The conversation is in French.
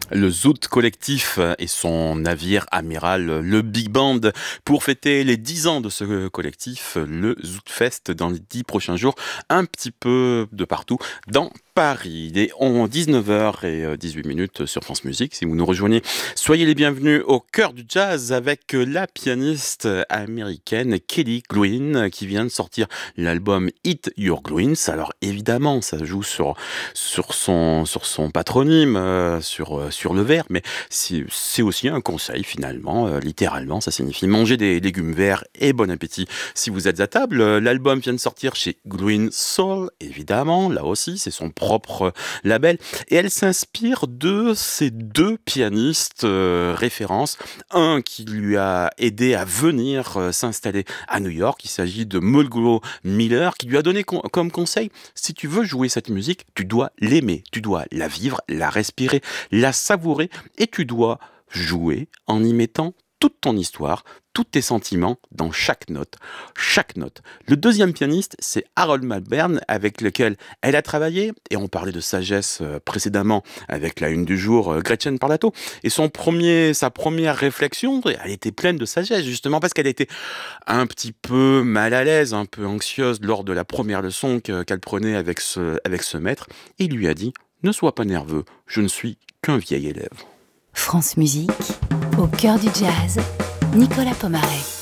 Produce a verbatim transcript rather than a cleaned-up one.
Le Zoot Collectif et son navire amiral, le Big Band, pour fêter les dix ans de ce collectif, le Zoot Fest dans les dix prochains jours, un petit peu de partout dans Paris. Il est dix-neuf heures dix-huit minutes sur France Musique. Si vous nous rejoignez, soyez les bienvenus au cœur du jazz avec la pianiste américaine Kelly Glynn qui vient de sortir l'album Hit Your Glyns. Alors évidemment, ça joue sur, sur, son, sur son patronyme, euh, sur, euh, sur le verbe, mais c'est, c'est aussi un conseil finalement, euh, littéralement, ça signifie manger des légumes verts et bon appétit si vous êtes à table. Euh, L'album vient de sortir chez Green Soul, évidemment, là aussi, c'est son propre label, et elle s'inspire de ces deux pianistes euh, références, un qui lui a aidé à venir euh, s'installer à New York, il s'agit de Mulgrew Miller, qui lui a donné con- comme conseil, si tu veux jouer cette musique, tu dois l'aimer, tu dois la vivre, la respirer, la savourer, et tu dois jouer en y mettant toute ton histoire, tous tes sentiments dans chaque note. Chaque note. Le deuxième pianiste, c'est Harold Malbern, avec lequel elle a travaillé, et on parlait de sagesse euh, précédemment avec la une du jour, euh, Gretchen Parlato, et son premier, sa première réflexion, elle était pleine de sagesse, justement parce qu'elle était un petit peu mal à l'aise, un peu anxieuse lors de la première leçon que- qu'elle prenait avec ce, avec ce maître. Il lui a dit « Ne sois pas nerveux, je ne suis qu'un vieil élève ». France Musique, au cœur du jazz, Nicolas Pomaret.